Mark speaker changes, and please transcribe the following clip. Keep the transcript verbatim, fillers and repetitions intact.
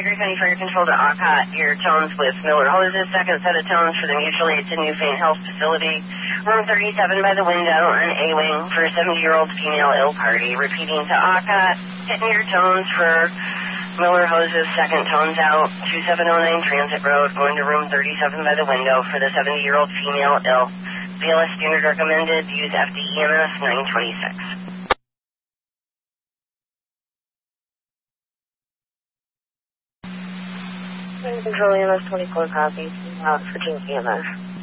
Speaker 1: Greene County Fire Control to Ocot, your tones with Miller Hoses, second set of tones for the mutual aid to Newfane Health Facility, room thirty-seven by the window on A-Wing for a seventy-year-old female ill party. Repeating to Ocot, hitting your tones for Miller Hoses, second tones out, two seven oh nine Transit Road, going to room thirty-seven by the window for the seventy-year-old female ill. B L S standard recommended, use F D E M S nine twenty-six. Control E M S twenty-four copies, out for Team E M S.